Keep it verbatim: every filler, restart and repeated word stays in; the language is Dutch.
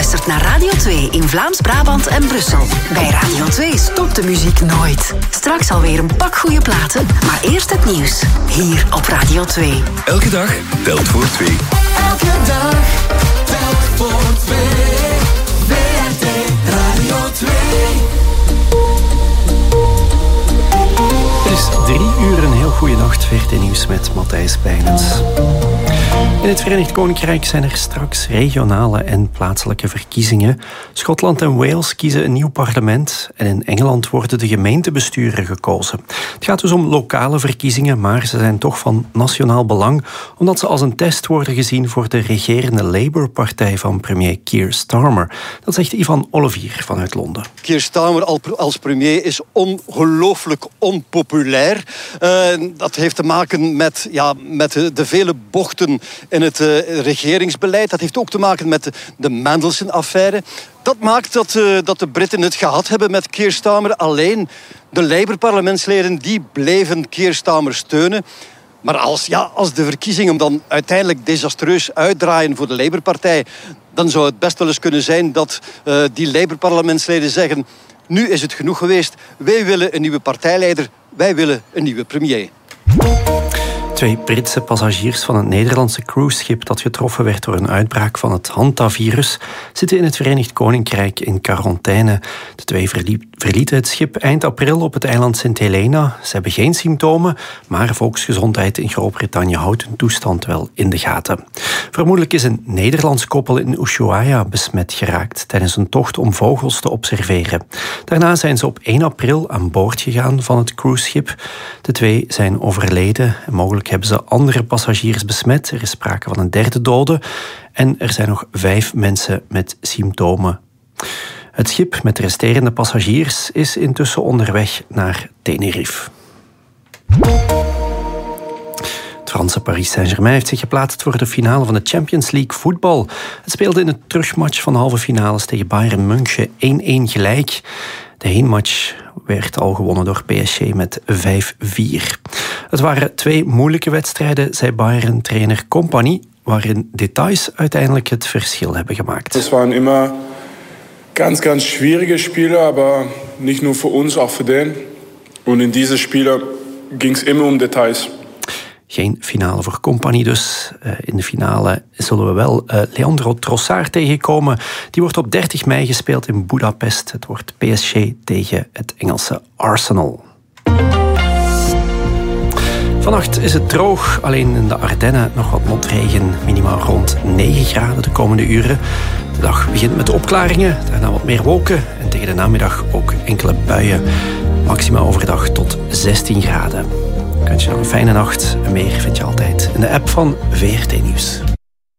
luistert naar Radio twee in Vlaams-Brabant en Brussel. Bij Radio twee stopt de muziek nooit. Straks alweer een pak goede platen, maar eerst het nieuws. Hier op Radio twee. Elke dag telt voor twee. Elke dag telt voor twee. V R T Radio twee. Het is drie uur, een heel goede nacht. V R T Nieuws met Matthijs Bijnens. In het Verenigd Koninkrijk zijn er straks regionale en plaatselijke verkiezingen. Schotland en Wales kiezen een nieuw parlement en in Engeland worden de gemeentebesturen gekozen. Het gaat dus om lokale verkiezingen, maar ze zijn toch van nationaal belang, omdat ze als een test worden gezien voor de regerende Labour-partij van premier Keir Starmer. Dat zegt Ivan Olivier vanuit Londen. Keir Starmer als premier is ongelooflijk onpopulair. Uh, dat heeft te maken met, ja, met de, de vele bochten in het uh, regeringsbeleid. Dat heeft ook te maken met de, de Mandelson-affaire. Dat maakt dat, uh, dat de Britten het gehad hebben met Keir Starmer. Alleen de Labour-parlementsleden die bleven Keir Starmer steunen. Maar als, ja, als de verkiezingen dan uiteindelijk desastreus uitdraaien voor de Labour-partij, dan zou het best wel eens kunnen zijn dat uh, die Labour-parlementsleden zeggen: nu is het genoeg geweest. Wij willen een nieuwe partijleider. Wij willen een nieuwe premier. Twee Britse passagiers van het Nederlandse cruiseschip dat getroffen werd door een uitbraak van het hantavirus zitten in het Verenigd Koninkrijk in quarantaine. De twee verlieten het schip eind april op het eiland Sint Helena. Ze hebben geen symptomen, maar Volksgezondheid in Groot-Brittannië houdt hun toestand wel in de gaten. Vermoedelijk is een Nederlands koppel in Ushuaia besmet geraakt tijdens een tocht om vogels te observeren. Daarna zijn ze op één april aan boord gegaan van het cruiseschip. De twee zijn overleden en mogelijk hebben ze andere passagiers besmet. Er is sprake van een derde dode. En er zijn nog vijf mensen met symptomen. Het schip met de resterende passagiers is intussen onderweg naar Tenerife. Het Franse Paris Saint-Germain heeft zich geplaatst voor de finale van de Champions League voetbal. Het speelde in het terugmatch van de halve finales tegen Bayern München één-één gelijk. De heenmatch werd al gewonnen door P S G met vijf vier. Het waren twee moeilijke wedstrijden, zei Bayern-trainer Kompany, waarin details uiteindelijk het verschil hebben gemaakt. Het waren immer ganz, ganz schwierige Spiele, maar niet nur voor ons, ook voor den. En in deze Spiele ging het immer om details. Geen finale voor Kompany dus. Uh, in de finale zullen we wel uh, Leandro Trossard tegenkomen. Die wordt op dertig mei gespeeld in Budapest. Het wordt P S G tegen het Engelse Arsenal. Vannacht is het droog, alleen in de Ardennen nog wat motregen. Minimaal rond negen graden de komende uren. De dag begint met opklaringen, daarna wat meer wolken. En tegen de namiddag ook enkele buien. Maxima overdag tot zestien graden. Ik wens je nog een fijne nacht. En meer vind je altijd in de app van V R T Nieuws.